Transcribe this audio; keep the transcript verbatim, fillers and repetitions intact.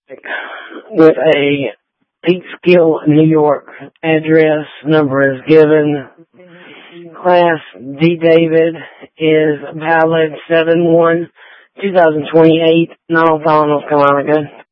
with a Peekskill, New York address. Number is given. Class D David is valid seven one two thousand twenty-eight. Not all North Carolina. Good.